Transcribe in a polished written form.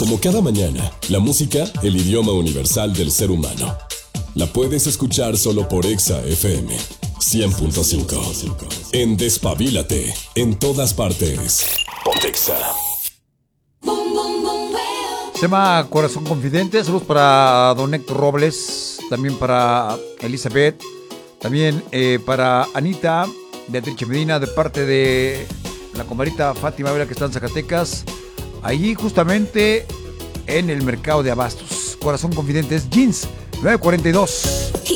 Como cada mañana, la música, el idioma universal del ser humano. La puedes escuchar solo por Exa FM 100.5. En Despabilate, en todas partes. Pontexa. Se llama Corazón Confidente. Saludos para don Héctor Robles, también para Elizabeth, también para Anita, Beatriz Medina, de parte de la comadrita Fátima Ávila, que está en Zacatecas, allí justamente en el mercado de abastos. Corazón Confidente es Jeans 942.